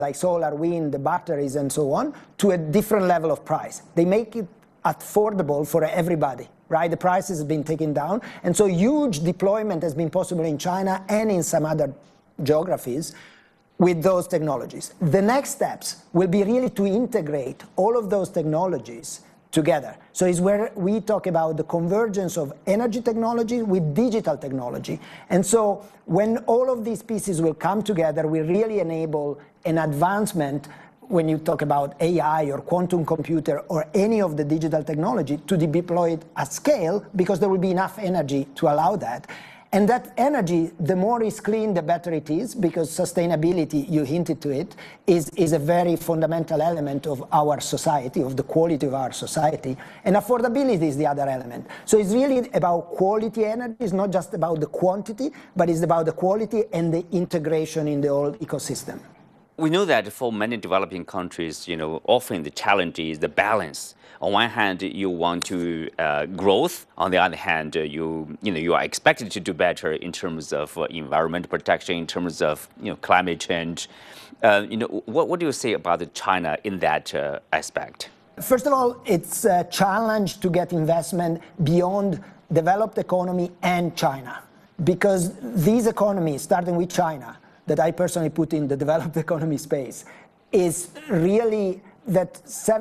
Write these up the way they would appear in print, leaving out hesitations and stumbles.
like solar, wind, the batteries, and so on, to a different level of price. They make it affordable for everybody, right? The prices have been taken down, and so huge deployment has been possible in China and in some other geographies with those technologies. The next steps will be really to integrate all of those technologies together. So it's where we talk about the convergence of energy technology with digital technology. And so when all of these pieces will come together, we really enable an advancement when you talk about AI or quantum computer or any of the digital technology to be deployed at scale, because there will be enough energy to allow that. And that energy, the more it's clean, the better it is, because sustainability, you hinted to it, is a very fundamental element of our society, of the quality of our society. And affordability is the other element. So it's really about quality energy. It's not just about the quantity, but it's about the quality and the integration in the whole ecosystem. We know that for many developing countries, often the challenge is the balance. On one hand, you want to growth. On the other hand, you are expected to do better in terms of environment protection, in terms of climate change. What do you say about China in that aspect? First of all, it's a challenge to get investment beyond developed economy and China, because these economies, starting with China, that I personally put in the developed economy space, is really that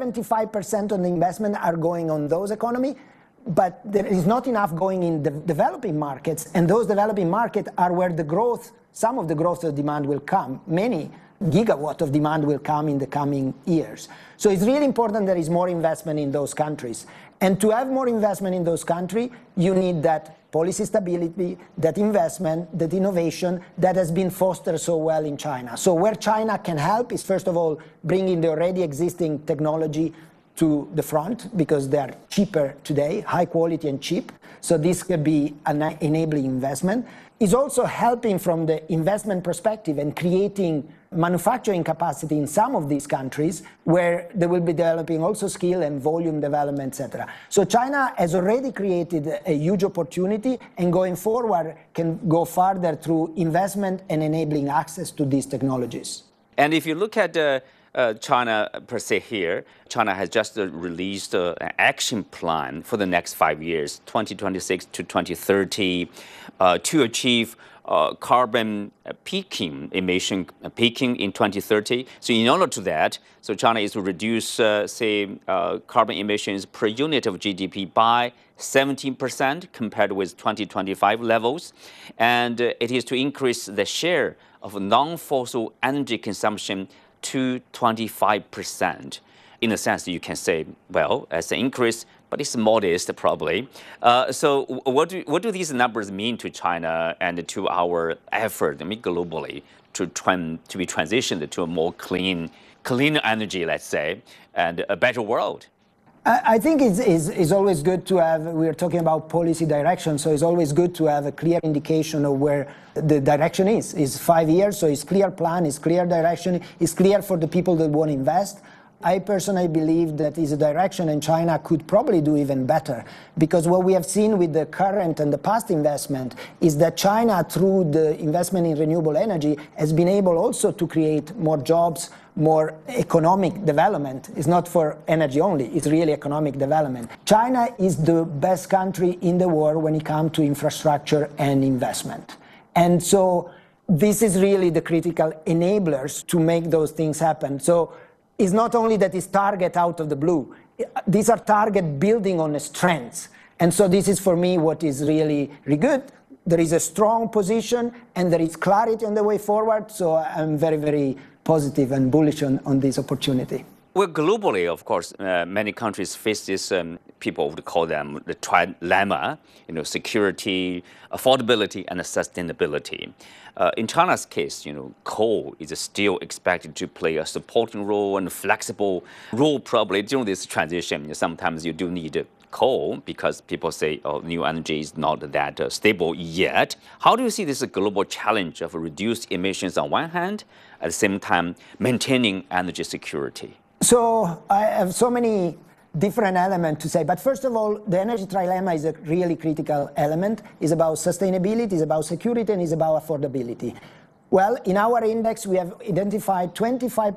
75% of the investment are going on those economies, but there is not enough going in the developing markets, and those developing markets are where the growth, some of the growth of demand will come. Many gigawatt of demand will come in the coming years. So it's really important there is more investment in those countries. And to have more investment in those countries, you need that policy stability, that investment, that innovation that has been fostered so well in China. So where China can help is, first of all, bringing the already existing technology to the front, because they are cheaper today, high quality and cheap. So this could be an enabling investment. It's also helping from the investment perspective and creating manufacturing capacity in some of these countries where they will be developing also skill and volume development, etc. So China has already created a huge opportunity, and going forward can go further through investment and enabling access to these technologies. And if you look at China per se here, China has just released an action plan for the next 5 years, 2026 to 2030, to achieve carbon emission peaking in 2030. So in order to that, so China is to reduce, carbon emissions per unit of GDP by 17% compared with 2025 levels. And it is to increase the share of non-fossil energy consumption to 25%. In a sense, you can say, well, as an increase, but it's modest probably. So what do these numbers mean to China and to our effort, globally, to be transitioned to a more clean energy, let's say, and a better world? I think it's always good to have, we're talking about policy direction, so it's always good to have a clear indication of where the direction is. It's 5 years, so it's clear plan, it's clear direction, it's clear for the people that want to invest. I personally believe that is a direction, and China could probably do even better, because what we have seen with the current and the past investment is that China, through the investment in renewable energy, has been able also to create more jobs, more economic development. It's not for energy only, it's really economic development. China is the best country in the world when it comes to infrastructure and investment. And so this is really the critical enablers to make those things happen. So it's not only that it's target out of the blue. These are target building on the strengths. And so this is, for me, what is really, really good. There is a strong position, and there is clarity on the way forward. So I'm very, very positive and bullish on this opportunity. Well, globally, of course, many countries face this, people would call them the trilemma, security, affordability, and sustainability. In China's case, coal is still expected to play a supporting role and flexible role probably during this transition. Sometimes you do need coal because people say, new energy is not that stable yet. How do you see this global challenge of reduced emissions on one hand, at the same time maintaining energy security? So I have so many different elements to say. But first of all, the energy trilemma is a really critical element. It's about sustainability, it's about security, and it's about affordability. Well, in our index, we have identified 25